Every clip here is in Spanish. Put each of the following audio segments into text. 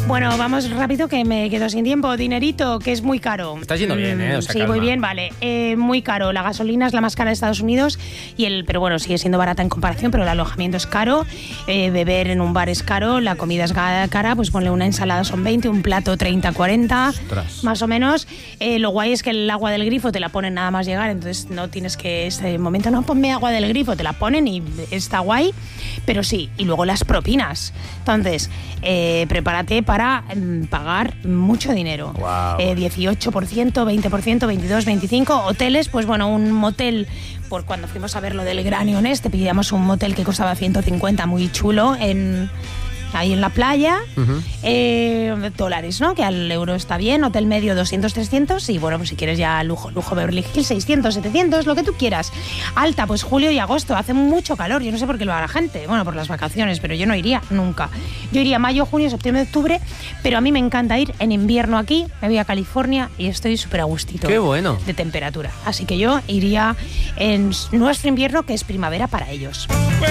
Bueno, vamos rápido que me quedo sin tiempo. Dinerito, que es muy caro. Estás yendo bien, O sea, sí, calma. muy bien, vale. Muy caro. La gasolina es la más cara de Estados Unidos pero bueno, sigue siendo barata en comparación, pero el alojamiento es caro. Beber en un bar es caro, la comida es cara, pues ponle una ensalada son 20, un plato 30, 40, Ostras. más o menos. Lo guay es que el agua del grifo te la ponen nada más llegar, entonces no tienes que ese momento, no, ponme agua del grifo, te la ponen y está guay, pero sí. Y luego las propinas. Entonces, prepárate para pagar mucho dinero. Wow. 18%, 20%, 22%, 25%. Hoteles, pues bueno, un motel, por cuando fuimos a ver lo del Granion pillamos un motel que costaba 150, muy chulo, ahí en la playa, dólares, ¿no? Que al euro está bien. Hotel medio 200, 300 y bueno, pues si quieres ya lujo Beverly Hills 600, 700, lo que tú quieras. Alta, pues julio y agosto, hace mucho calor, yo no sé por qué lo va la gente, bueno, por las vacaciones, pero yo no iría nunca. Yo iría mayo, junio, septiembre, octubre, pero a mí me encanta ir en invierno aquí, me voy a California y estoy súper a gustito. Qué bueno. De temperatura, así que yo iría en nuestro invierno, que es primavera para ellos.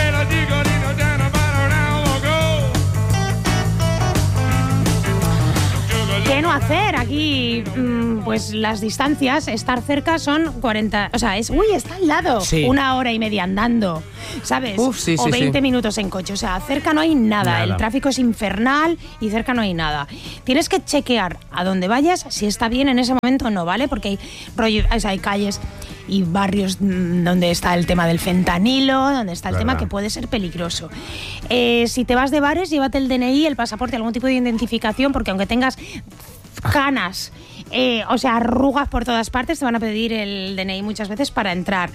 ¿Qué no hacer aquí? Pues las distancias, estar cerca son 40, o sea, está al lado, Sí. 1 hora y media andando, ¿sabes? Sí, o sí, 20 sí. minutos en coche, o sea, cerca no hay nada, el tráfico es infernal y cerca no hay nada. Tienes que chequear a dónde vayas si está bien en ese momento o no, ¿vale? Porque hay calles y barrios donde está el tema del fentanilo, donde está el tema que puede ser peligroso. Si te vas de bares, llévate el DNI, el pasaporte, algún tipo de identificación, porque aunque tengas canas, arrugas por todas partes, te van a pedir el DNI muchas veces para entrar.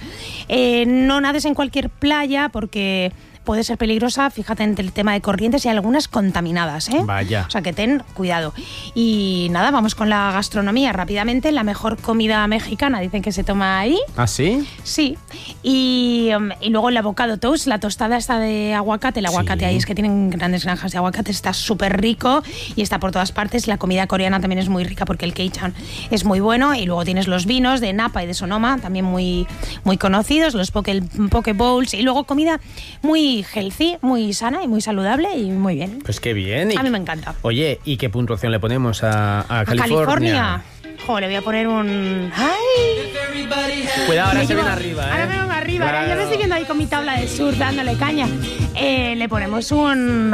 No nades en cualquier playa porque puede ser peligrosa, fíjate en el tema de corrientes y algunas contaminadas, ¿eh? Vaya. O sea que ten cuidado. Y nada, vamos con la gastronomía rápidamente. La mejor comida mexicana dicen que se toma ahí. ¿Ah, sí? Sí. Y luego el avocado toast, la tostada esta de aguacate. El aguacate ahí es que tienen grandes granjas de aguacate, está súper rico y está por todas partes. La comida coreana también es muy rica porque el Keichan es muy bueno. Y luego tienes los vinos de Napa y de Sonoma, también muy, muy conocidos, los poke bowls. Y luego comida muy healthy, muy sana y muy saludable y muy bien. Pues qué bien. A mí me encanta. Oye, ¿y qué puntuación le ponemos a California? Jo, le voy a poner un... ¡Ay! Cuidado, ahora se viene arriba, ¿eh? Ahora me vengo arriba. Claro. Ahora yo me estoy viendo ahí con mi tabla de surf dándole caña. Le ponemos un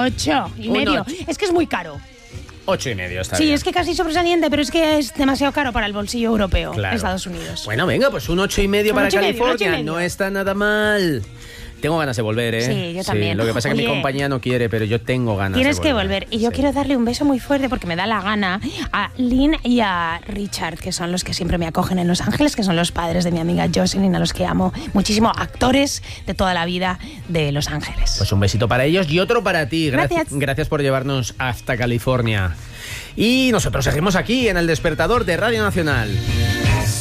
8,5. Es que es muy caro. 8,5 está Sí, bien. es que casi sobresaliente, pero es que es demasiado caro para el bolsillo europeo, Claro. Estados Unidos. Bueno, venga, pues un 8,5 para 8,5, California. 8,5. No está nada mal. Tengo ganas de volver, ¿eh? Sí, yo también. Lo que pasa es que mi Oye, compañía no quiere, pero yo tengo ganas Tienes de que volver. volver. Y yo quiero darle un beso muy fuerte porque me da la gana a Lynn y a Richard, que son los que siempre me acogen en Los Ángeles, que son los padres de mi amiga Jocelyn, a los que amo muchísimo, actores de toda la vida de Los Ángeles. Pues un besito para ellos y otro para ti. Gracias. Gracias por llevarnos hasta California. Y nosotros seguimos aquí en El Despertador de Radio Nacional.